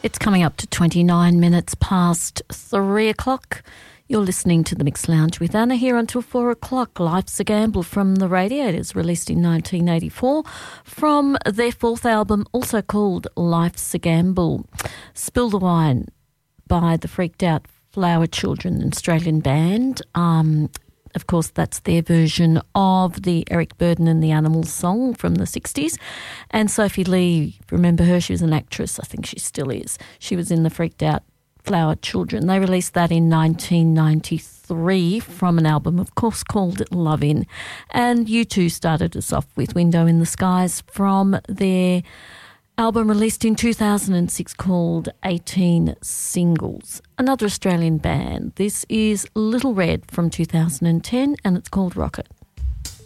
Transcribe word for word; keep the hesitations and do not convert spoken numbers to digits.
It's coming up to twenty-nine minutes past three o'clock. You're listening to The Mixed Lounge with Anna here until four o'clock. Life's a Gamble from the Radiators, released in nineteen eighty-four from their fourth album, also called Life's a Gamble. Spill the Wine by the Freaked Out Flower Children, an Australian band. Um, of course, that's their version of the Eric Burdon and the Animals song from the sixties. And Sophie Lee, remember her? She was an actress. I think she still is. She was in the Freaked Out Flower Children. They released that in nineteen ninety-three from an album, of course, called Lovin'. And U two started us off with Window in the Skies from their album released in two thousand six called eighteen Singles. Another Australian band. This is Little Red from two thousand ten and it's called Rocket.